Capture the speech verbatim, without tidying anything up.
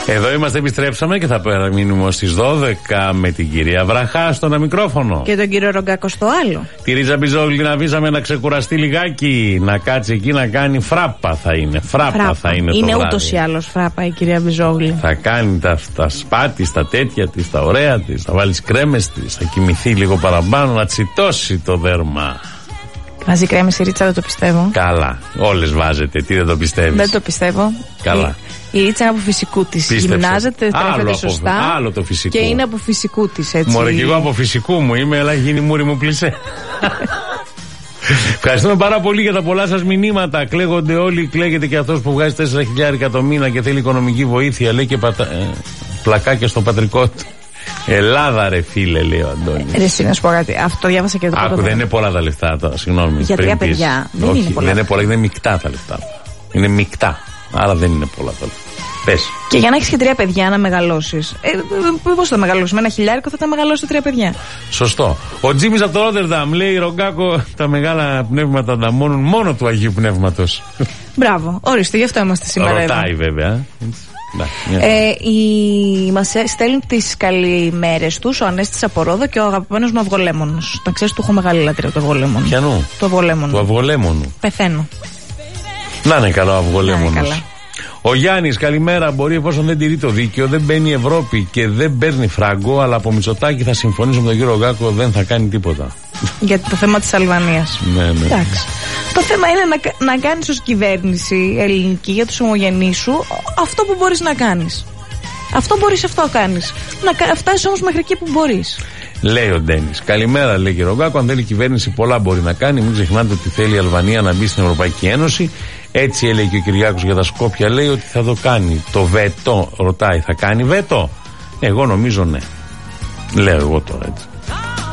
Εδώ είμαστε, επιστρέψαμε και θα παραμείνουμε στις δώδεκα με την κυρία Βραχά στο ένα μικρόφωνο. Και τον κύριο Ρογκάκο στο άλλο. Τη Ρίτζα Μπιζόγλου την αφήσαμε να ξεκουραστεί λιγάκι, να κάτσει εκεί να κάνει φράπα θα είναι. Φράπα, φράπα. θα είναι, είναι το βράδυ. Είναι ούτως ή άλλως φράπα η κυρία Μπιζόγλου. Θα κάνει τα, τα σπά της, τα τέτοια της, τα ωραία της, θα βάλει τις κρέμες της, θα κοιμηθεί λίγο παραπάνω, να τσιτώσει το δέρμα. Βάζει κρέμες η Ρίτσα, δεν το πιστεύω. Καλά. Όλες βάζετε. Τι δεν το πιστεύεις? Δεν το πιστεύω. Καλά. Η, η Ρίτσα είναι από φυσικού της. Γυμνάζεται, τρέφεται σωστά. Άλλο το φυσικό. Και είναι από φυσικού της, έτσι. Μωρέ, και εγώ από φυσικού μου είμαι, αλλά γίνει μούρι μου πλησέ. Ευχαριστούμε πάρα πολύ για τα πολλά σας μηνύματα. Κλαίγονται όλοι, κλαίγεται και αυτός που βγάζει τέσσερα χιλιάρικα το μήνα και θέλει οικονομική βοήθεια. Λέει και πατα... ε, πλακάκια στο πατρικό του. Ελλάδα, ρε φίλε, λέει ο Αντώνης. Ρε, εσύ να σου πω κάτι. Αυτό διάβασα και το πρώτο. Άκου, δεν είναι πολλά τα λεφτά τώρα, συγγνώμη. Για τρία παιδιά. Δεν Όχι, είναι πολλά. Δεν είναι πολλά, είναι μεικτά τα λεφτά. Είναι μεικτά. Άρα δεν είναι πολλά τα λεφτά. Πες. Και για να έχεις και τρία παιδιά να μεγαλώσεις. Ε, πώς θα μεγαλώσεις? Με ένα χιλιάρικο θα τα μεγαλώσεις τρία παιδιά. Σωστό. Ο Τζίμις από το Ρότερνταμ λέει: Ρογκάκο, τα μεγάλα πνεύματα ανταμώνουν μόνο του Αγίου Πνεύματος. Μπράβο, ορίστε, γι' αυτό είμαστε σήμερα. Ρωτάει βέβαια. Ε, οι... Μας στέλνουν τις καλημέρες τους ο Ανέστης από Ρόδο και ο αγαπημένος μου Αυγολέμονος. Να ξέρεις, του έχω μεγάλη λατρεία το Αυγολέμονο. Ποιανού? Το Αυγολέμονο. Του Αυγολέμονου. Πεθαίνω. Να είναι καλό ο Αυγολέμονος. Ναι, ο Γιάννης, καλημέρα. Μπορεί, εφόσον δεν τηρεί το δίκαιο, δεν μπαίνει η Ευρώπη και δεν παίρνει φράγκο, αλλά από Μητσοτάκη θα συμφωνήσω με τον κύριο Γκάκο, δεν θα κάνει τίποτα. Για το θέμα της Αλβανίας. Ναι, ναι. Εντάξει. Το θέμα είναι να, να κάνεις ως κυβέρνηση ελληνική για τους ομογενείς σου αυτό που μπορείς να κάνεις. Αυτό μπορείς, αυτό κάνεις. Να φτάσεις όμως μέχρι εκεί που μπορείς. Λέει ο Ντένις. Καλημέρα, λέει κύριο Γκάκο. Αν θέλει η κυβέρνηση, πολλά μπορεί να κάνει. Μην ξεχνάτε ότι θέλει η Αλβανία να μπει στην Ευρωπαϊκή Ένωση. Έτσι έλεγε και ο Κυριάκος για τα Σκόπια. Λέει ότι θα το κάνει. Το βέτο, ρωτάει, θα κάνει βέτο? Εγώ νομίζω ναι. Λέω εγώ τώρα έτσι.